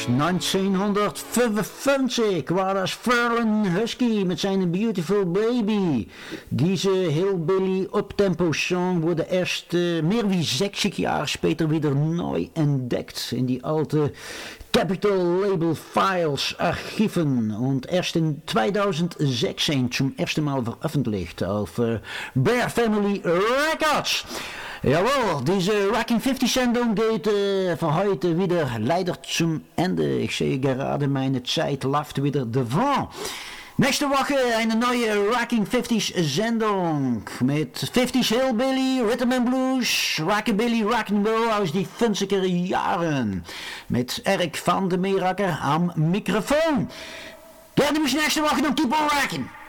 1955 war das Ferlin Husky mit seinem Beautiful Baby. Diese Hillbilly Uptempo-Song wurde erst mehr wie 60 Jahre später wieder neu entdeckt in die alte Capitol Label Files Archiven und erst in 2016 zum ersten Mal veröffentlicht auf Bear Family Records. Jawohl, diese Rocking 50 Sendung geht für heute wieder leider zum Ende. Ich sehe gerade, meine Zeit läuft wieder davon. Nächste Woche eine neue Rocking 50 Sendung mit 50s Hillbilly, Rhythm and Blues, Rockabilly, Rock'n'Roll aus die 50er Jahren. Mit Erik van der Meeracker am Mikrofon. Gerne bis nächste Woche und keep on rocking.